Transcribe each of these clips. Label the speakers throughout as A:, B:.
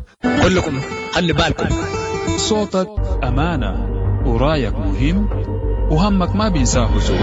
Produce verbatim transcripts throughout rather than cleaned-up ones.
A: كلكم خلي بالكم،
B: صوتك أمانة ورايك مهم وهمك ما بينساه زول.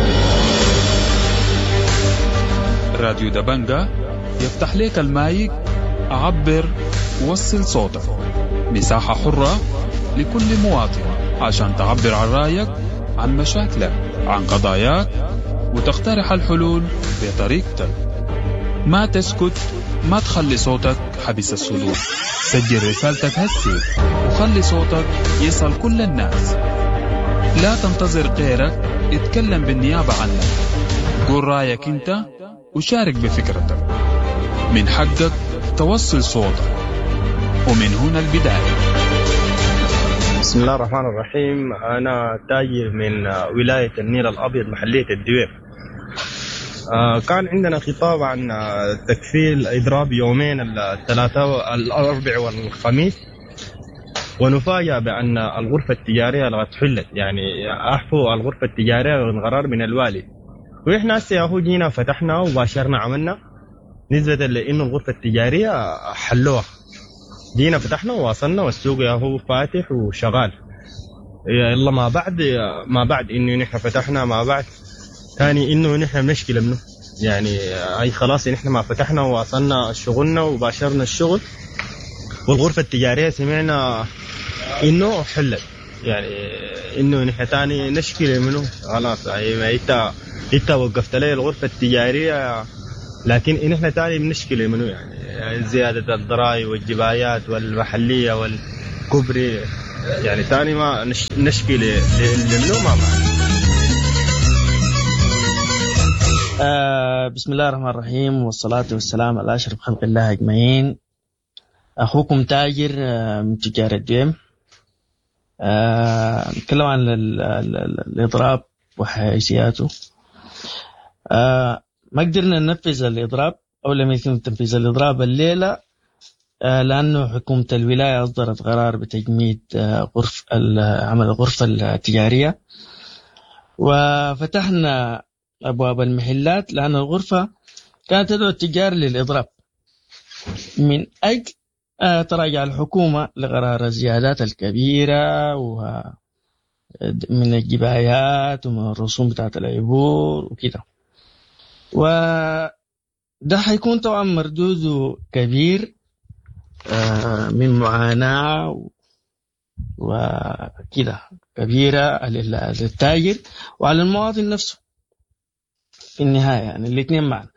B: راديو دبنجة يفتح لك المايك، عبر ووصل صوتك. مساحة حرة لكل مواطن عشان تعبر عن رايك، عن مشاكلك، عن قضاياك، وتقترح الحلول بطريقتك. ما تسكت، ما تخلي صوتك حبس الصدور. سجل رسالتك هسي وخلي صوتك يصل كل الناس. لا تنتظر غيرك يتكلم بالنيابة عنك. قول رايك انت وشارك بفكرتك. من حقك توصل صوتك، ومن هنا البداية.
C: بسم الله الرحمن الرحيم. أنا تاجر من ولاية النيل الأبيض محلية الدوير. آه كان عندنا خطاب عن تكفيل إضراب يومين الثلاثاء الأربع والخميس، ونفاجأ بأن الغرفة التجارية لقد حلت، يعني أحفوا الغرفة التجارية من قرار من الوالي. وإحنا هسه ياهو جينا فتحنا وباشرنا عملنا نسبة لأنه الغرفة التجارية حلوها. جينا فتحنا وواصلنا والسوق ياهو فاتح وشغال. يلا ما بعد ما بعد إنه نحن فتحنا ما بعد ثاني إنه نحن مشكلة منه، يعني أي خلاص نحن ما فتحنا وواصلنا شغلنا وباشرنا الشغل، والغرفة التجارية سمعنا إنه حلت، يعني إنه نحن ثاني نشكل منه خلاص. يعني إنت إنت وقفت لي الغرفة التجارية، لكن نحن ثاني بنشكل منه، يعني زيادة الضرائب والجبايات والمحلية والكبري، يعني ثاني ما نشكل منه ما معنا.
D: آه بسم الله الرحمن الرحيم، والصلاة والسلام على أشرف خلق الله أجمعين. أخوكم تاجر آه من تجار الدويم. آه نتكلم عن ال ال ال الإضراب وحيثياته. آه ما قدرنا ننفذ الإضراب أو لم يتم تنفيذ الإضراب الليلة، آه لأنه حكومة الولاية أصدرت قرار بتجميد آه غرف عمل الغرفة التجارية، وفتحنا أبواب المحلات لأن الغرفة كانت تدعو التجار للإضراب من أجل تراجع الحكومة لقرار الزيادات الكبيرة ومن الجبايات ومن الرسوم بتاعة العبور وكده. وده حيكون طبعا مردوده كبير من معاناة وكده كبيرة للتاجر وعلى المواطن نفسه في النهاية، يعني الاثنين معا.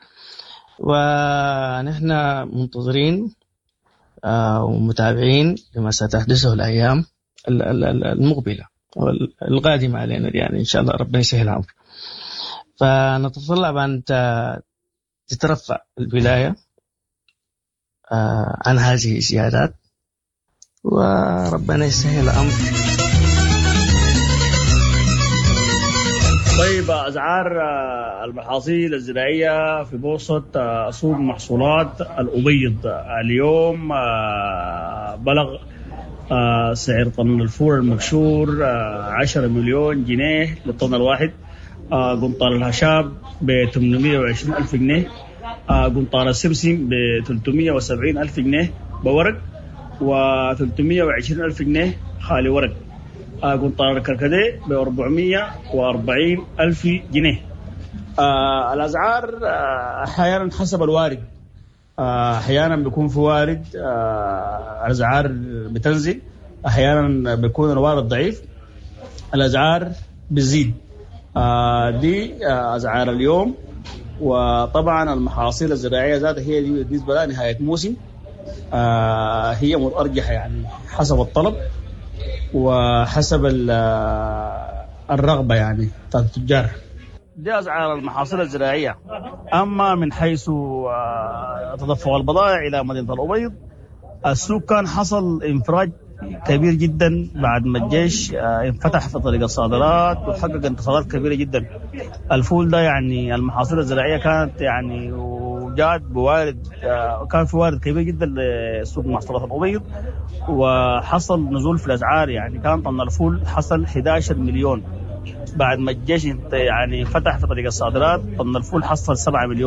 D: ونحن منتظرين آه ومتابعين لما ستحدثه الأيام المقبلة والقادمة علينا، يعني إن شاء الله ربنا يسهل الأمر. فنتطلب أن تترفع الولاية آه عن هذه الزيادات، وربنا يسهل الأمر.
E: طيب، أسعار المحاصيل الزراعية في بورصة سوق محصولات الأبيض اليوم بلغ سعر طن الفول المبشور عشرة مليون جنيه للطن الواحد. قنطار الهشاب ب ثمانمائة وعشرين ألف جنيه، قنطار السمسم ب ثلاثمائة وسبعين ألف جنيه بورق، و ثلاثمائة وعشرين ألف جنيه خالي ورق. قنطار الكركديه ب أربعمائة وأربعين ألف جنيه. آه الأسعار آه أحيانا حسب الوارد، آه أحيانا بيكون في وارد آه الأسعار بتنزل، أحيانا بيكون الوارد ضعيف الأسعار بتزيد. آه دي آه أسعار اليوم. وطبعا المحاصيل الزراعية ذاتها هي دي بالنسبة لها نهاية موسم، آه هي متأرجحة يعني حسب الطلب وحسب الرغبة يعني بتاعت التجار. دي أسعار المحاصيل الزراعية. أما من حيث تدفق البضائع إلى مدينة الأبيض، السوق كان حصل انفراج كبير جدا بعد ما الجيش انفتح في طريق الصادرات وحقق انتصارات كبيرة جدا. الفول ده يعني المحاصيل الزراعية كانت يعني وجاد بوارد، كان في وارد كبير جدا لسوق محصولات الأبيض، وحصل نزول في الأسعار. يعني كان طن الفول حصل أحد عشر مليون بعد ما الجيش يعني فتح في طريق الصادرات. طن الفول حصل سبعة مليون،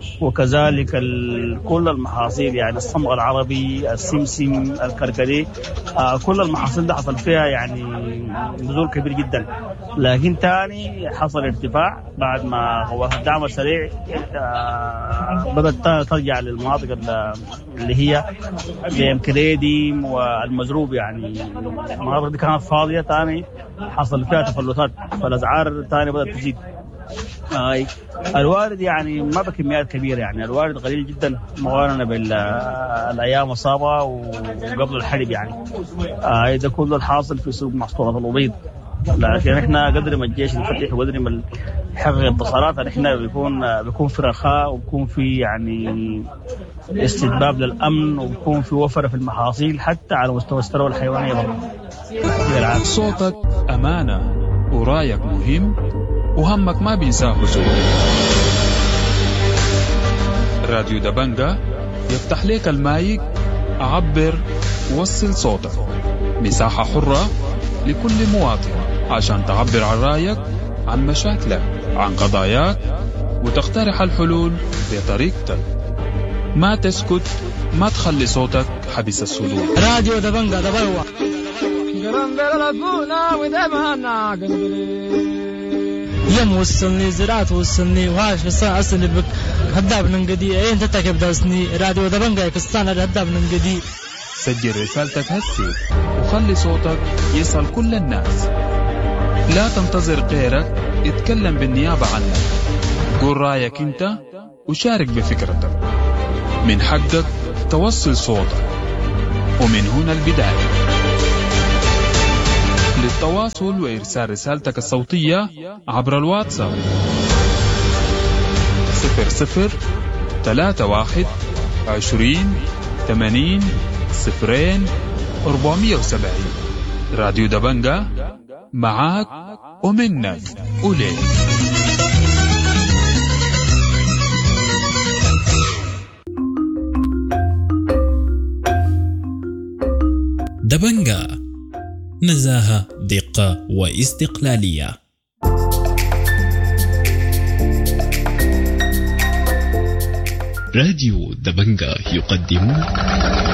E: وكذلك كل المحاصيل يعني الصمغ العربي، السمسم، الكركديه، آه كل المحاصيل دي حصل فيها يعني نزول كبير جدا. لكن تاني حصل ارتفاع بعد ما هو الدعم السريع آه بدأت ترجع للمناطق اللي هي زي كريديم والمزروب، يعني المناطق دي كانت فاضية تاني حصل فيها تفلتات، فالأسعار تاني بدأت تزيد. آه الوارد يعني ما بكميات كبيرة، يعني الوارد قليل جدا مقارنة بالأيام السابقة وقبل الحرب يعني. آه ده كله الحاصل في سوق محصولات الأبيض. لكن احنا قدر ما الجيش يفتح وقدر ما يحقق انتصارات احنا بيكون بيكون في رخاء وبيكون في يعني استتباب للأمن وبيكون في وفرة في المحاصيل حتى على مستوى الثروة الحيوانية برضه.
B: صوتك أمانة ورايك مهم وهمك ما بينساه بسهولة. راديو دبنجة يفتح لك المايك، عبر وصل صوتك. مساحة حرة لكل مواطن عشان تعبر عن رايك، عن مشاكلك، عن قضاياك، وتقترح الحلول بطريقتك. ما تسكت، ما تخلي صوتك حبس الصدور.
A: راديو دبنجة دبروة يم وصلني زراعة وصلني وعاش الساعة أصلي بك هداب ننقدي أين تتكب داسني. راديو دبنجة يكستان هداب ننقدي.
B: سجل رسالتك هسي وخلي صوتك يصل كل الناس. لا تنتظر غيرك يتكلم بالنيابة عنك. قول رأيك انت وشارك بفكرتك. من حقك توصل صوتك، ومن هنا البداية. للتواصل وإرسال رسالتك الصوتية عبر الواتساب صفر صفر ثلاثة واحد عشرين ثمانين صفرين أربعمية وسبعين. راديو دبنجة معاك ومنك وليك.
F: دبنجة، نزاهة، دقة واستقلالية. راديو دبنجة يقدم